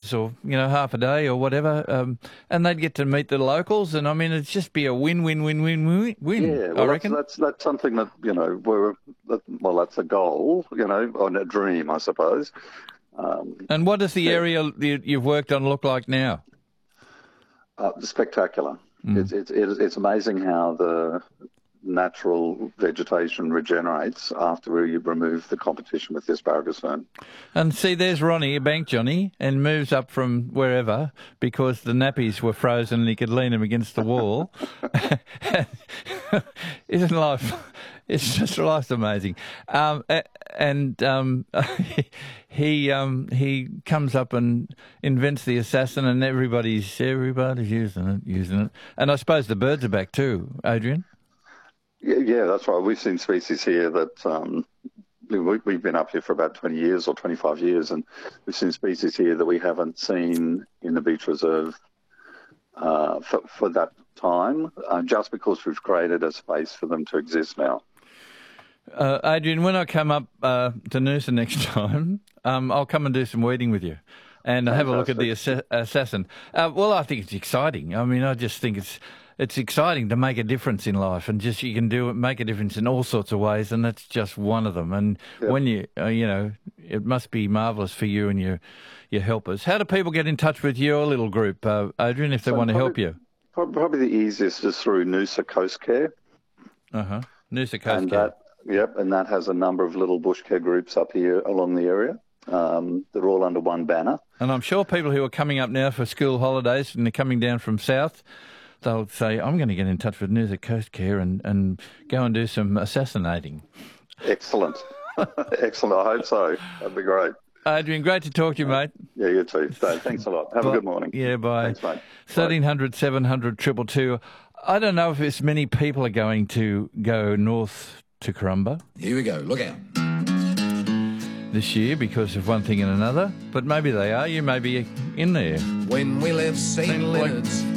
hours or, half a day or whatever, and they'd get to meet the locals. And, I mean, it'd just be a win-win-win-win-win, Yeah, well, I reckon. that's something that, that's a goal, or a dream, I suppose. And what does the area you've worked on look like now? Spectacular. It's amazing how the natural vegetation regenerates after you remove the competition with the asparagus fern. And see, there's Ronnie, a bank Johnny, and moves up from wherever because the nappies were frozen and he could lean them against the wall. Isn't life? It's just life's amazing. He comes up and invents the assassin, and everybody's using it. And I suppose the birds are back too, Adrian. Yeah, that's right. We've seen species here that we've been up here for about 20 years or 25 years, and we've seen species here that we haven't seen in the beach reserve for that time, just because we've created a space for them to exist now. Adrian, when I come up to Noosa next time, I'll come and do some weeding with you and have a look at the assassin. Well, I think it's exciting. I mean, I just think it's exciting to make a difference in life, and just you can make a difference in all sorts of ways, and that's just one of them. And when you, it must be marvellous for you and your helpers. How do people get in touch with your little group, Adrian, if they want to help you? Probably the easiest is through Noosa Coast Care. Noosa Coast Care. And that has a number of little bush care groups up here along the area. They're all under one banner. And I'm sure people who are coming up now for school holidays and they're coming down from south, they'll say, I'm going to get in touch with Noosa Coast Care and go and do some assassinating. Excellent. Excellent. I hope so. That'd be great. Adrian, great to talk to you, mate. Yeah, you too. Dave, thanks a lot. Have a good morning. Yeah, bye. Thanks, mate. 1300 700 222. I don't know if as many people are going to go north to Corumba. Here we go. Look out. This year because of one thing and another, but maybe they are. You may be in there. When we left St. Leonard's